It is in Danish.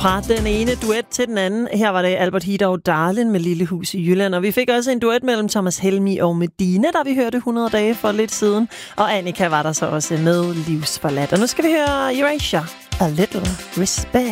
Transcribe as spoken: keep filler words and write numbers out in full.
Fra den ene duet til den anden. Her var det Albert Heidau Darlin med Lille Hus i Jylland. Og vi fik også en duet mellem Thomas Helmig og Medina, der vi hørte hundrede dage for lidt siden. Og Annika var der så også med Livsforladt. Og nu skal vi høre Erasure, A Little Respect.